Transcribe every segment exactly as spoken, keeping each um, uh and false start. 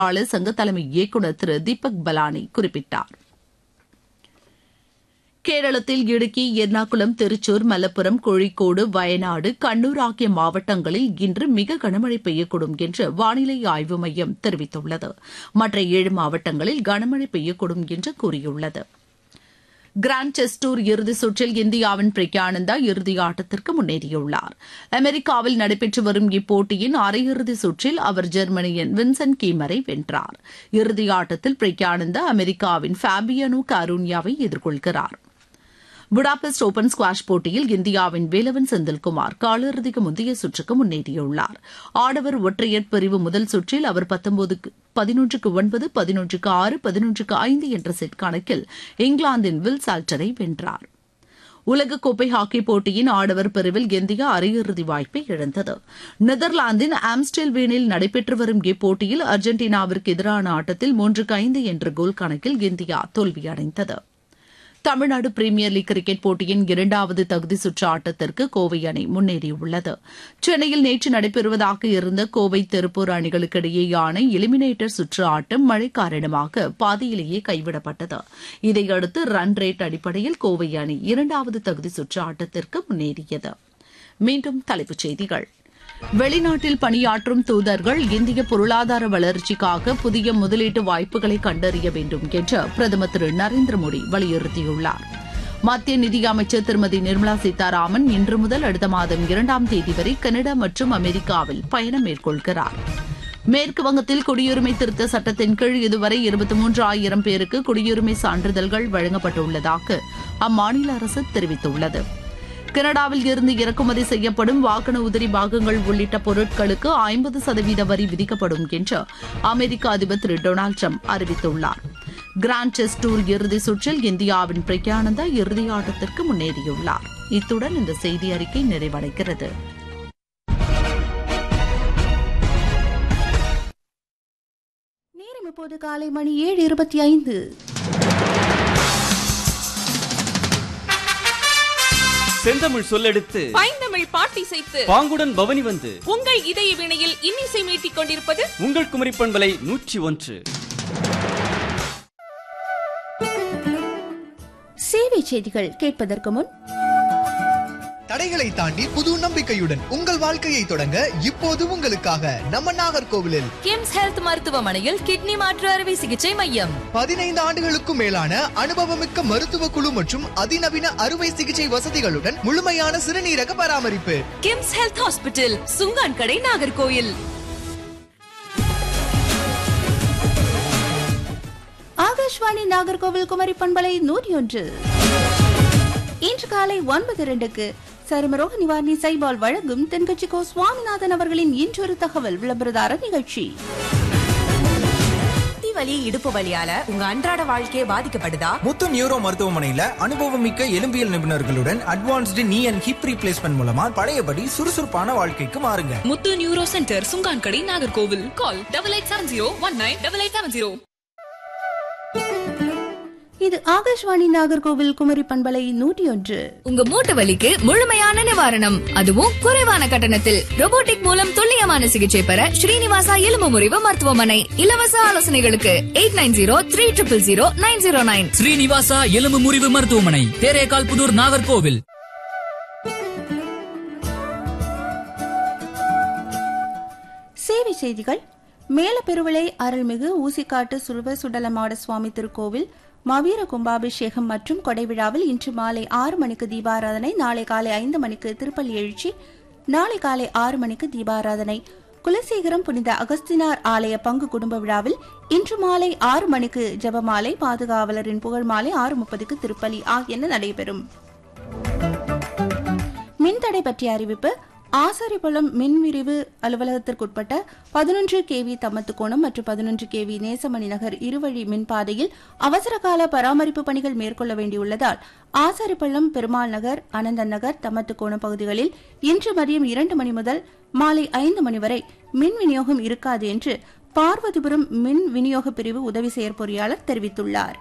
சங்க தலைமை இயக்குநர் திரு தீபக் பலானி குறிப்பிட்டார். கேரளத்தில் இடுக்கி, எர்ணாகுளம், திருச்சூர், மலப்புரம், கோழிக்கோடு, வயநாடு, கண்ணூர் ஆகிய மாவட்டங்களில் இன்று மிக கனமழை பெய்யக்கூடும் என்று வானிலை ஆய்வு மையம் தெரிவித்துள்ளது. மற்ற ஏழு மாவட்டங்களில் கனமழை பெய்யக்கூடும் என்று கூறியுள்ளது. கிராண்ட் செஸ் டூர் இறுதிச் சுற்றில் இந்தியாவின் பிரக்யானந்தா இறுதி ஆட்டத்திற்கு முன்னேறியுள்ளார். அமெரிக்காவில் நடைபெற்று வரும் இப்போட்டியின் அரையிறுதி சுற்றில் அவர் ஜெர்மனியின் வின்சென்ட் கீமரை வென்றார். இறுதி ஆட்டத்தில் பிரக்யானந்தா அமெரிக்காவின் ஃபேபியானோ கரூன்யாவை எதிர்கொள்கிறார். புடாபெஸ்ட் ஓபன் ஸ்குவாஷ் போட்டியில் இந்தியாவின் வேலவன் செந்தில்குமார் காலிறுதிக்கு முந்தைய சுற்றுக்கு முன்னேறியுள்ளார். ஆடவர் ஒற்றையர் பிரிவு முதல் சுற்றில் அவர் பதினொன்றுக்கு ஒன்பது, பதினொன்றுக்கு ஆறு, பதினொன்றுக்கு ஐந்து என்ற செட் கணக்கில் இங்கிலாந்தின் வில் சால்டரை வென்றார். உலகக்கோப்பை ஹாக்கி போட்டியின் ஆடவர் பிரிவில் இந்தியா அரையிறுதி வாய்ப்பை இழந்தது. நெதர்லாந்தின் ஆம்ஸ்டெல்வேனில் நடைபெற்று வரும் இப்போட்டியில் அர்ஜென்டினாவிற்கு எதிரான ஆட்டத்தில் மூன்றுக்கு ஐந்து என்ற கோல் கணக்கில் இந்தியா தோல்வியடைந்தது. தமிழ்நாடு பிரீமியர் லீக் கிரிக்கெட் போட்டியின் இரண்டாவது தகுதி சுற்று ஆட்டத்திற்கு கோவை அணி முன்னேறியுள்ளது. சென்னையில் நேற்று நடைபெறுவதாக இருந்த கோவை திருப்பூர் அணிகளுக்கிடையேயான எலிமினேட்டர் சுற்று ஆட்டம் மழை காரணமாக பாதியிலேயே கைவிடப்பட்டது. இதையடுத்து ரன் ரேட் அடிப்படையில் கோவை அணி இரண்டாவது தகுதி சுற்று ஆட்டத்திற்கு முன்னேறியது. மீண்டும் தலைப்புச் செய்திகள். வெளிநாட்டில் பணியாற்றும் தூதர்கள் இந்திய பொருளாதார வளர்ச்சிக்காக புதிய முதலீட்டு வாய்ப்புகளை கண்டறிய வேண்டும் என்று பிரதமர் திரு நரேந்திர மோடி வலியுறுத்தியுள்ளார். மத்திய நிதியமைச்சர் திருமதி நிர்மலா சீதாராமன் இன்று முதல் அடுத்த மாதம் இரண்டாம் தேதி வரை கனடா மற்றும் அமெரிக்காவில் பயணம் மேற்கொள்கிறார். மேற்கு வங்கத்தில் குடியுரிமை திருத்த சட்டத்தின் கீழ் இதுவரை இருபத்தி மூன்று ஆயிரம் பேருக்கு குடியுரிமை சான்றிதழ்கள் வழங்கப்பட்டுள்ளதாக அம்மாநில அரசு தெரிவித்துள்ளது. கனடாவில் இருந்து இறக்குமதி செய்யப்படும் வாகன உதிரி பாகங்கள் உள்ளிட்ட பொருட்களுக்கு ஐம்பது சதவீத வரி விதிக்கப்படும் என்று அமெரிக்க அதிபர் திரு டொனால்டு டிரம்ப் அறிவித்துள்ளார். கிராண்ட் செஸ் டூர் இறுதி சுற்றில் இந்தியாவின் பிரக்யானந்தா இறுதி ஆட்டத்திற்கு முன்னேறியுள்ளார். இத்துடன் இந்த செய்தி அறிக்கை நிறைவடைகிறது. நேரம் இப்போது காலை மணி ஏழு இருபத்தி ஐந்து. செந்தமிழ் சொல்லெடுத்து பைந்தமிழ் பாட்டி செய்து பாங்குடன் பவனி வந்து உங்கள் இதய வினையில் இன்னிசை மீட்டிக் கொண்டிருப்பது உங்கள் குமரி பண்பலை நூற்றி ஒன்று. சேவை செய்திகள் கேட்பதற்கு முன் தடைகளை தாண்டி புது நம்பிக்கையுடன் உங்கள் வாழ்க்கையை தொடங்க இப்போது உங்களுக்காக நம்ம நாகர்கோவிலில் கிம்ஸ் ஹெல்த் மருத்துவமனையில் கிட்னி மாற்று அறுவை சிகிச்சை மையம். பதினைந்து ஆண்டுகளுக்கும் மேலான அனுபவமிக்க மருத்துவ குழு மற்றும் அதிநவீன அறுவை சிகிச்சை வசதிகளுடன் முழுமையான சிறுநீரக பராமரிப்பு. கிம்ஸ் ஹெல்த் ஹாஸ்பிட்டல், சுங்கான் கடை, நாகர்கோவில். ஆகாஷ்வாணி நாகர்கோவில் குமரி பண்பலை நூற்றி ஒன்று. இன்று காலை ஒன்பது இரண்டுக்கு சருமரோக நிவாரணி சைபால் வழங்கும் தென்கட்சி கோ சுவாமிநாதன் அவர்களின் இன்றொரு தகவல் விளம்பரதார நிகழ்ச்சி. வலி, இடுப்பு வலியால உங்க அன்றாட வாழ்க்கையை பாதிக்கப்படுதா? முத்து நியூரோ மருத்துவமனையில அனுபவமிக்க எலும்பியல் நிபுணர்களுடன் அட்வான்ஸ்டு நீ அண்ட் ஹிப் ரீப்ளேஸ்மெண்ட் மூலமா பழையபடி சுறுசுறுப்பான வாழ்க்கைக்கு மாறுங்க. முத்து நியூரோ சென்டர், சுங்கான் கடை, Nagercoil. Call double eight seven zero one nine double eight seven zero. இது ஆகாஷ்வாணி நாகர்கோவில் குமரி பண்பலை நூற்றி ஒன்று. உங்க மூட்டு வலிக்கு முழுமையான நிவாரணம், அதுவும் குறைவான கட்டணத்தில். ரோபோட்டிக் மூலம் துல்லியமான சிகிச்சை பெற ஸ்ரீனிவாசா எலும்பு முறிவு மருத்துவமனை. இலவச ஆலோசனைகளுக்கு eight nine zero three triple zero nine zero nine. Srinivasa எலும்பு முறிவு மருத்துவமனை, தேரேகால் புதூர், நாகர்கோவில். சேவை செய்திகள். மேலப்பெருவிளை அருள்மிகு ஊசிக்காட்டு சுல்வ சுடலமாட சுவாமி திருக்கோவில் மவீர கும்பாபிஷேகம் மற்றும் கொடைவிழாவில் இன்று மாலை ஆறு மணிக்கு தீபாராதனை, நாளை காலை ஐந்து மணிக்கு திருப்பள்ளி எழுச்சி, நாளை காலை ஆறு மணிக்கு தீபாராதனை. குலசேகரம் புனித அகஸ்தினார் ஆலய பங்கு குடும்ப விழாவில் இன்று மாலை ஆறு மணிக்கு ஜபமாலை, பாதுகாவலரின் புகழ் மாலை ஆறு முப்பதுக்கு திருப்பலி ஆகியன நடைபெறும். மின்தடை பற்றிய அறிவிப்பு. ஆசாரிபுரம் மின்விரிவு அலுவலகத்திற்குட்பட்ட பதினொன்று கேவி தமத்துக்கோணம் மற்றும் பதினொன்று கேவி நேசமணி நகர் இருவழி மின்பாதையில் அவசரகால பராமரிப்பு பணிகள் மேற்கொள்ள வேண்டியுள்ளதால் ஆசாரிப்பள்ளம், பெருமாள் நகர், அனந்தன் நகர், தமத்துக்கோணம் பகுதிகளில் இன்று மதியம் இரண்டு மணி முதல் மாலை ஐந்து மணி வரை மின் விநியோகம் இருக்காது என்று பார்வதிபுரம் மின் விநியோக பிரிவு உதவி செயற்பொறியாளர் தெரிவித்துள்ளார்.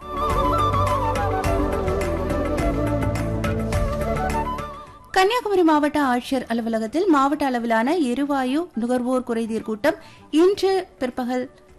கன்னியாகுமரி மாவட்ட ஆட்சியர் அலுவலகத்தில் மாவட்ட அளவிலான எரிவாயு நுகர்வோர் குறைதீர் கூட்டம் இன்று பிற்பகல்